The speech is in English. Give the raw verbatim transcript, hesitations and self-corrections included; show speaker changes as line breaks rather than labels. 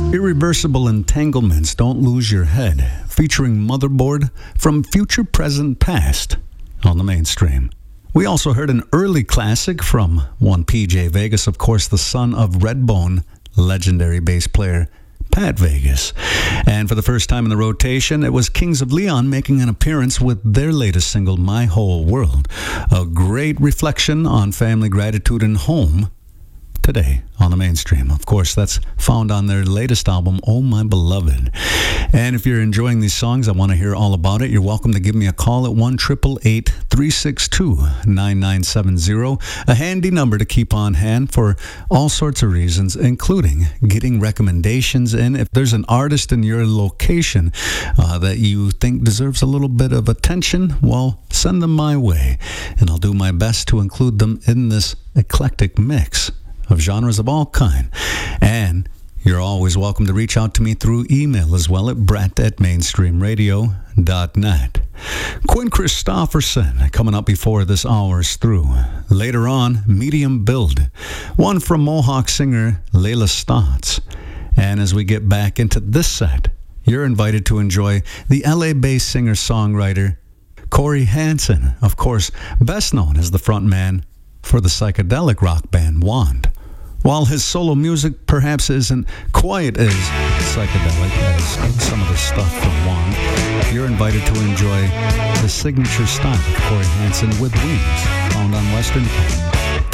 Irreversible Entanglements, Don't Lose Your Head, featuring Motherboard from Future Present Past on the mainstream. We also heard an early classic from one P J Vegas, of course, the son of Redbone, legendary bass player Pat Vegas. And for the first time in the rotation, it was Kings of Leon making an appearance with their latest single, My Whole World. A great reflection on family gratitude and home today on the mainstream. Of course, that's found on their latest album, Oh My Beloved. And if you're enjoying these songs, I want to hear all about it. You're welcome to give me a call at one eight eight eight, three six two, nine nine seven zero, a handy number to keep on hand for all sorts of reasons, including getting recommendations in. If there's an artist in your location uh, that you think deserves a little bit of attention, well, send them my way, and I'll do my best to include them in this eclectic mix of genres of all kind. And you're always welcome to reach out to me through email as well at brett at mainstream radio dot net. Quinn Christopherson coming up before this hour's through. Later on, Medium Build, one from Mohawk singer Layla Stotts. And as we get back into this set, you're invited to enjoy the L A-based singer-songwriter Corey Hansen, of course, best known as the frontman for the psychedelic rock band Wand. While his solo music perhaps isn't quite as psychedelic as some of the stuff from Wand, you're invited to enjoy the signature style of Corey Hansen with Wings, found on Western Pop.